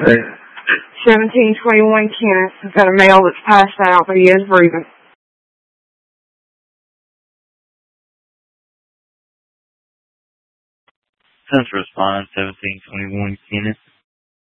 say? 1721 Kenneth. I've got a male that's passed out, but he is breathing. Since response 1721 Kenneth.